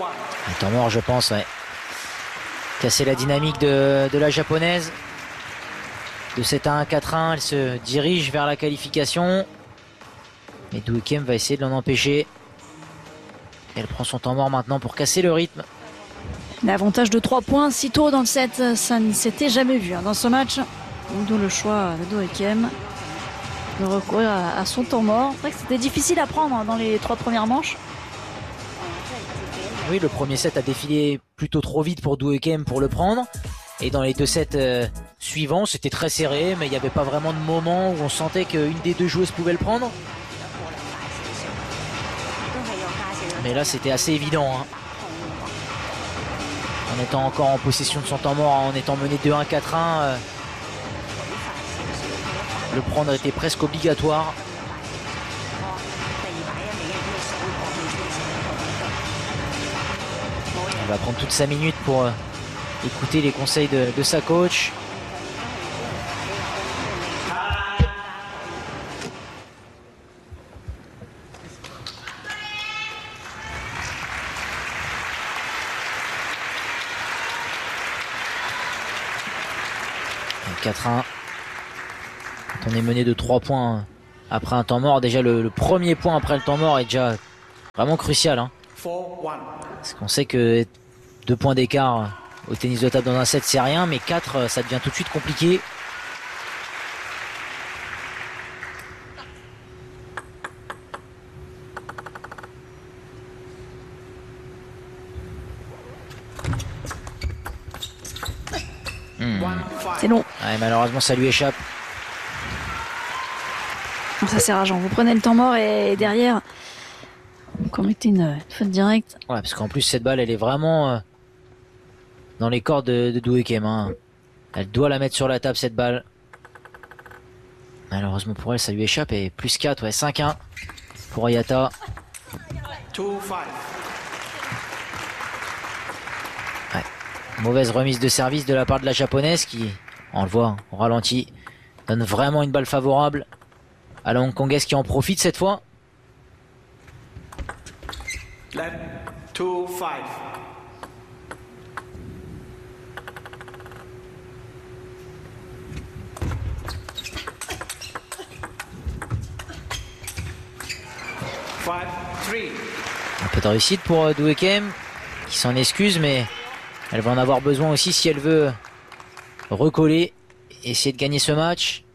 Un temps mort, je pense, ouais. Casser la dynamique de la japonaise. De 7-1 à 4-1, elle se dirige vers la qualification. Mais Doo Hee Kim va essayer de l'en empêcher. Elle prend son temps mort maintenant pour casser le rythme. L'avantage de 3 points si tôt dans le set, ça ne s'était jamais vu dans ce match. D'où le choix de Doo Hee Kim de recourir à son temps mort. C'est vrai que c'était difficile à prendre dans les 3 premières manches. Oui, le premier set a défilé plutôt trop vite pour Doo Hee Kim pour le prendre. Et dans les 2 sets suivants, c'était très serré, mais il n'y avait pas vraiment de moment où on sentait qu'une des 2 joueuses pouvait le prendre. Mais là, c'était assez évident. Hein. En étant encore en possession de son temps mort, en étant mené 2-1, 4-1, le prendre était presque obligatoire. Elle va prendre toute sa minute pour écouter les conseils de sa coach. Et 4-1. Quand on est mené de 3 points après un temps mort, déjà le premier point après le temps mort est déjà vraiment crucial. Hein. Parce qu'on sait que 2 points d'écart au tennis de table dans un set c'est rien, mais 4 ça devient tout de suite compliqué. C'est long. Ouais, malheureusement ça lui échappe. Ça c'est rageant. Vous prenez le temps mort et derrière vous commettez une faute directe. Ouais, parce qu'en plus cette balle elle est vraiment dans les cordes de Doo Hee Kim. Hein. Elle doit la mettre sur la table cette balle. Malheureusement pour elle ça lui échappe et plus 4, ouais, 5-1 pour Ayata. 2-5. Ouais. Mauvaise remise de service de la part de la japonaise qui, on le voit, on ralentit, donne vraiment une balle favorable à la hongkongaise qui en profite cette fois. 2-5. Un peu de réussite pour Doo Hee Kim qui s'en excuse, mais elle va en avoir besoin aussi si elle veut recoller et essayer de gagner ce match.